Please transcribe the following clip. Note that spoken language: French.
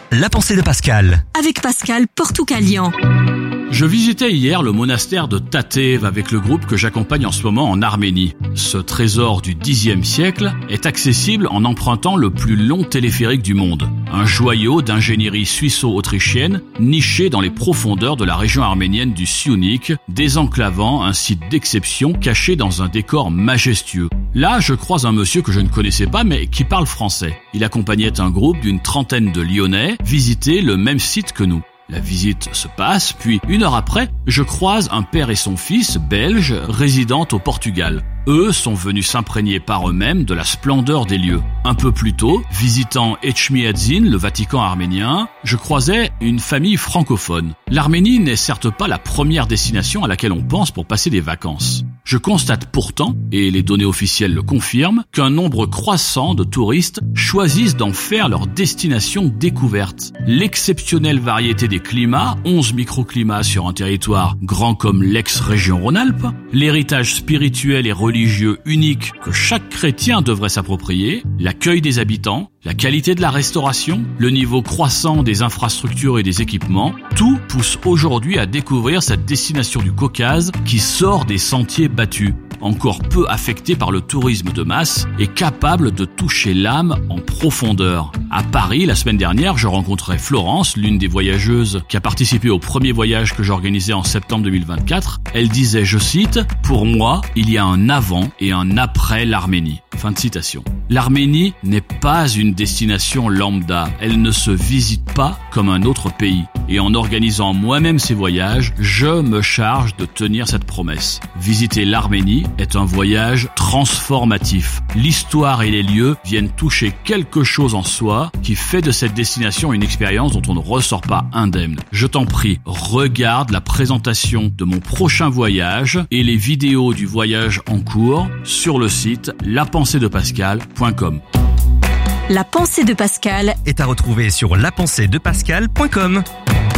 La pensée de Pascal. Avec Pascal Portucalian. Je visitais hier le monastère de Tatev avec le groupe que j'accompagne en ce moment en Arménie. Ce trésor du Xe siècle est accessible en empruntant le plus long téléphérique du monde. Un joyau d'ingénierie suisso-autrichienne niché dans les profondeurs de la région arménienne du Syunik, désenclavant un site d'exception caché dans un décor majestueux. Là, je croise un monsieur que je ne connaissais pas mais qui parle français. Il accompagnait un groupe d'une trentaine de Lyonnais visiter le même site que nous. La visite se passe, puis une heure après, je croise un père et son fils belges résidant au Portugal. Eux sont venus s'imprégner par eux-mêmes de la splendeur des lieux. Un peu plus tôt, visitant Etchmiadzin, le Vatican arménien, je croisais une famille francophone. L'Arménie n'est certes pas la première destination à laquelle on pense pour passer des vacances. Je constate pourtant, et les données officielles le confirment, qu'un nombre croissant de touristes choisissent d'en faire leur destination découverte. L'exceptionnelle variété des climats, 11 microclimats sur un territoire grand comme l'ex-région Rhône-Alpes, l'héritage spirituel et religieux unique que chaque chrétien devrait s'approprier, l'accueil des habitants, la qualité de la restauration, le niveau croissant des infrastructures et des équipements, tout pousse aujourd'hui à découvrir cette destination du Caucase qui sort des sentiers battus, encore peu affecté par le tourisme de masse et capable de toucher l'âme en profondeur. À Paris, la semaine dernière, je rencontrais Florence, l'une des voyageuses qui a participé au premier voyage que j'organisais en septembre 2024. Elle disait, je cite, « Pour moi, il y a un avant et un après l'Arménie ». Fin de citation. L'Arménie n'est pas une destination lambda. Elle ne se visite pas comme un autre pays. Et en organisant moi-même ces voyages, je me charge de tenir cette promesse. Visiter l'Arménie est un voyage transformatif. L'histoire et les lieux viennent toucher quelque chose en soi qui fait de cette destination une expérience dont on ne ressort pas indemne. Je t'en prie, regarde la présentation de mon prochain voyage et les vidéos du voyage en cours sur le site lapenseedepascal.com. La pensée de Pascal Est à retrouver sur lapenseedepascal.com.